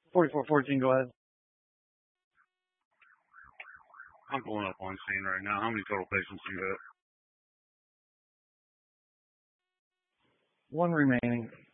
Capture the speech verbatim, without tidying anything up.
forty-four fourteen, go ahead. I'm pulling up on scene right now. How many total patients do you have? One remaining.